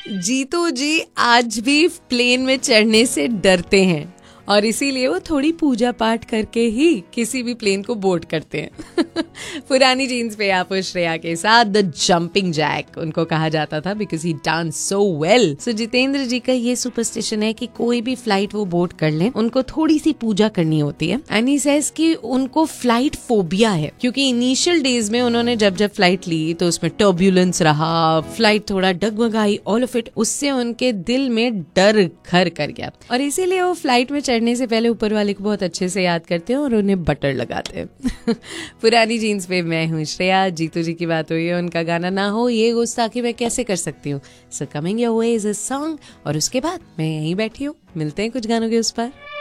जीतू जी आज भी प्लेन में चढ़ने से डरते हैं और इसीलिए वो थोड़ी पूजा पाठ करके ही किसी भी प्लेन को बोर्ड करते हैं। पुरानी जीन्स पे आप श्रेया के साथ द जंपिंग जैक उनको कहा जाता था because he dance so well. सो जितेंद्र जी का ये सुपरस्टिशन है कि कोई भी फ्लाइट वो बोर्ड कर ले उनको थोड़ी सी पूजा करनी होती है। एंड ही सेज कि उनको फ्लाइट फोबिया है क्योंकि इनिशियल डेज में उन्होंने जब फ्लाइट ली तो उसमें टर्ब्यूलेंस रहा, फ्लाइट थोड़ा डगमगाई, ऑल ऑफ इट, उससे उनके दिल में डर घर कर गया और इसीलिए वो फ्लाइट में चढ़ने से पहले ऊपर वाले को बहुत अच्छे से याद करते हैं और उन्हें बटर लगाते हैं। पुरानी जीन्स पे मैं हूँ श्रेया। जीतू जी की बात हुई है, उनका गाना ना हो ये गुस्ताखी मैं कैसे कर सकती हूँ। So coming your way is a song और उसके बाद मैं यहीं बैठी हूँ। मिलते हैं कुछ गानों के उस पर।